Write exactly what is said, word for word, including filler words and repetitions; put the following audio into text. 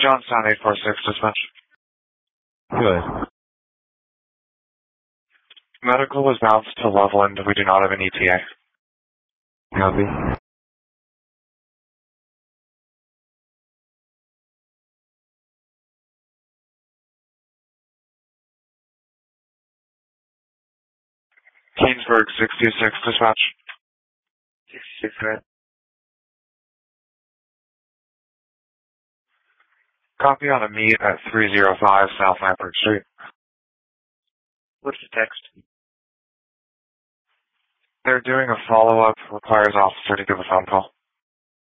Johnstown eight four six dispatch. Good. Medical was bounced to Loveland. We do not have an E T A. Copy. Keensburg sixty-six dispatch. sixty-six, right? Copy on a meet at three oh five South Lambert Street. What's the text? They're doing a follow-up. Requires officer to give a phone call.